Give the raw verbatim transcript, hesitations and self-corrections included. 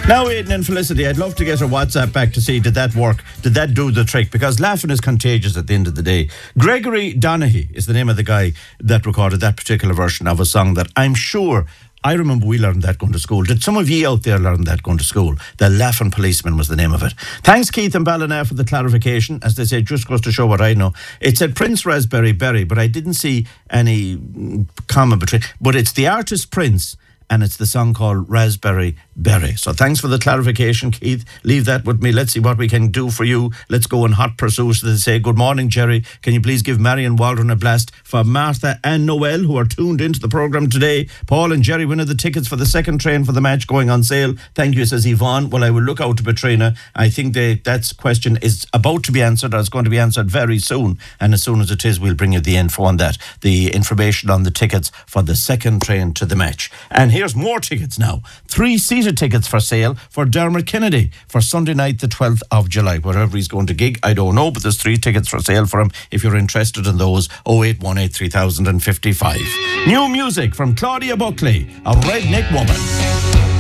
Now, Aidan and Felicity, I'd love to get her WhatsApp back to see, did that work? Did that do the trick? Because laughing is contagious at the end of the day. Gregory Donaghy is the name of the guy that recorded that particular version of a song that I'm sure... I remember we learned that going to school. Did some of you out there learn that going to school? The Laughing Policeman was the name of it. Thanks, Keith and Ballina, for the clarification. As they say, it just goes to show what I know. It said Prince Raspberry Berry, but I didn't see any comma between. But it's the artist Prince, and it's the song called Raspberry Berry. So thanks for the clarification, Keith. Leave that with me. Let's see what we can do for you. Let's go in hot pursuit. They say, good morning, Jerry. Can you please give Marion Waldron a blast for Martha and Noel, who are tuned into the programme today. Paul and Jerry winning the tickets for the second train for the match going on sale. Thank you, says Yvonne. Well, I will look out to Petrina. I think they, that question is about to be answered, or it's going to be answered very soon. And as soon as it is, we'll bring you the info on that. The information on the tickets for the second train to the match. And here's more tickets now. Three-seater tickets for sale for Dermot Kennedy for Sunday night, the twelfth of July. Wherever he's going to gig, I don't know, but there's three tickets for sale for him. If you're interested in those, oh eight one eight, three thousand fifty-five. New music from Claudia Buckley, A Redneck Woman.